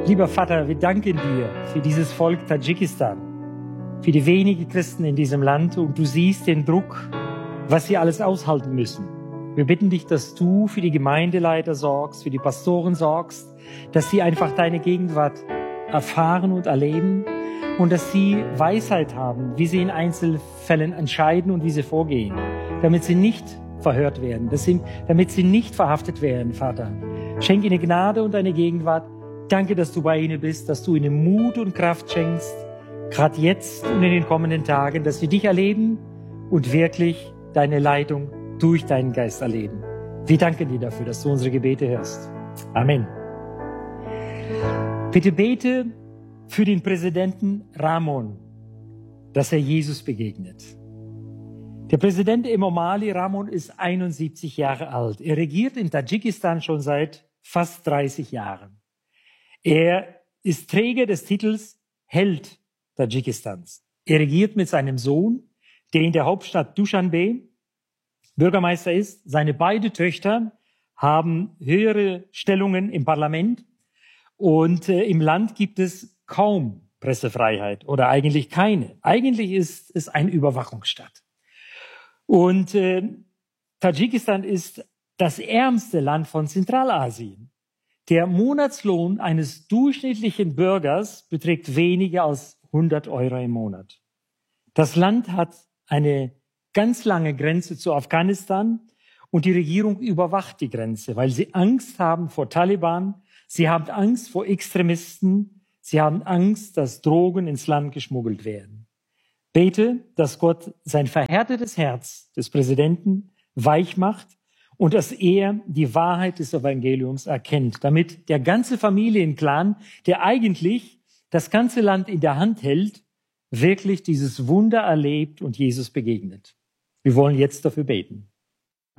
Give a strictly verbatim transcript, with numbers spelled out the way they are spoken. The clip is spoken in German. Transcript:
Lieber Vater, wir danken dir für dieses Volk Tadschikistan, für die wenigen Christen in diesem Land, und du siehst den Druck, was sie alles aushalten müssen. Wir bitten dich, dass du für die Gemeindeleiter sorgst, für die Pastoren sorgst, dass sie einfach deine Gegenwart erfahren und erleben und dass sie Weisheit haben, wie sie in Einzelfällen entscheiden und wie sie vorgehen, damit sie nicht verhört werden, dass sie, damit sie nicht verhaftet werden, Vater. Schenk ihnen Gnade und deine Gegenwart. Danke, dass du bei ihnen bist, dass du ihnen Mut und Kraft schenkst, gerade jetzt und in den kommenden Tagen, dass wir dich erleben und wirklich deine Leitung durch deinen Geist erleben. Wir danken dir dafür, dass du unsere Gebete hörst. Amen. Bitte bete für den Präsidenten Ramon, dass er Jesus begegnet. Der Präsident Emomali Rahmon ist einundsiebzig Jahre alt. Er regiert in Tadschikistan schon seit fast dreißig Jahren. Er ist Träger des Titels Held Tadschikistans. Er regiert mit seinem Sohn, der in der Hauptstadt Duschanbe Bürgermeister ist. Seine beiden Töchter haben höhere Stellungen im Parlament. Und äh, im Land gibt es kaum Pressefreiheit oder eigentlich keine. Eigentlich ist es ein Überwachungsstaat. Und äh, Tadschikistan ist das ärmste Land von Zentralasien. Der Monatslohn eines durchschnittlichen Bürgers beträgt weniger als hundert Euro im Monat. Das Land hat eine ganz lange Grenze zu Afghanistan und die Regierung überwacht die Grenze, weil sie Angst haben vor Taliban, sie haben Angst vor Extremisten, sie haben Angst, dass Drogen ins Land geschmuggelt werden. Bete, dass Gott sein verhärtetes Herz des Präsidenten weich macht und dass er die Wahrheit des Evangeliums erkennt, damit der ganze Familienclan, der eigentlich das ganze Land in der Hand hält, wirklich dieses Wunder erlebt und Jesus begegnet. Wir wollen jetzt dafür beten.